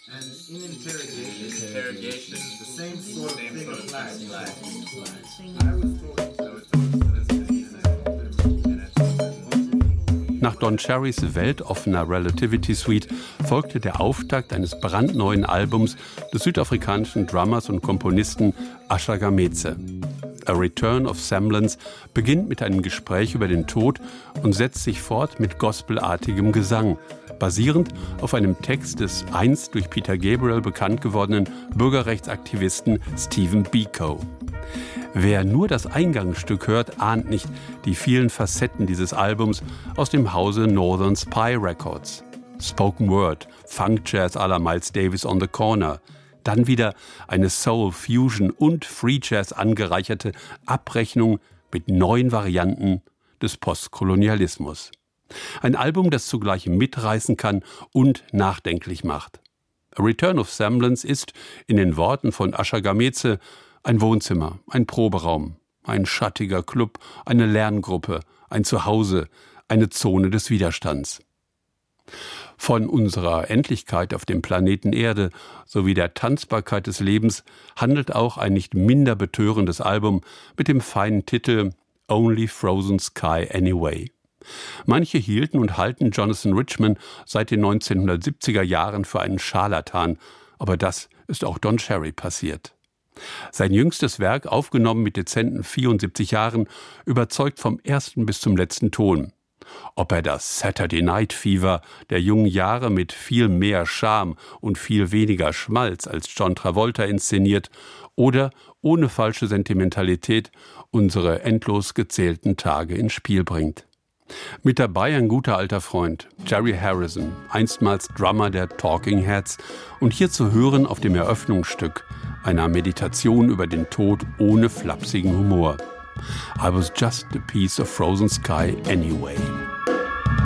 In interrogation, the same sort of thing applies. Nach Don Cherrys weltoffener Relativity Suite folgte der Auftakt eines brandneuen Albums des südafrikanischen Drummers und Komponisten Asha Gametse. A Return of Semblance beginnt mit einem Gespräch über den Tod und setzt sich fort mit gospelartigem Gesang, basierend auf einem Text des einst durch Peter Gabriel bekannt gewordenen Bürgerrechtsaktivisten Stephen Biko. Wer nur das Eingangsstück hört, ahnt nicht die vielen Facetten dieses Albums aus dem Hause Northern Spy Records. Spoken Word, Funk Jazz à la Miles Davis on the Corner, dann wieder eine Soul, Fusion und Free Jazz angereicherte Abrechnung mit neuen Varianten des Postkolonialismus. Ein Album, das zugleich mitreißen kann und nachdenklich macht. A Return of Semblance ist, in den Worten von Asha Gametse, ein Wohnzimmer, ein Proberaum, ein schattiger Club, eine Lerngruppe, ein Zuhause, eine Zone des Widerstands. Von unserer Endlichkeit auf dem Planeten Erde sowie der Tanzbarkeit des Lebens handelt auch ein nicht minder betörendes Album mit dem feinen Titel Only Frozen Sky Anyway. Manche hielten und halten Jonathan Richman seit den 1970er Jahren für einen Scharlatan, aber das ist auch Don Cherry passiert. Sein jüngstes Werk, aufgenommen mit dezenten 74 Jahren, überzeugt vom ersten bis zum letzten Ton. Ob er das Saturday Night Fever der jungen Jahre mit viel mehr Charme und viel weniger Schmalz als John Travolta inszeniert oder ohne falsche Sentimentalität unsere endlos gezählten Tage ins Spiel bringt. Mit dabei ein guter alter Freund, Jerry Harrison, einstmals Drummer der Talking Heads und hier zu hören auf dem Eröffnungsstück, einer Meditation über den Tod ohne flapsigen Humor. I was just a piece of frozen sky anyway.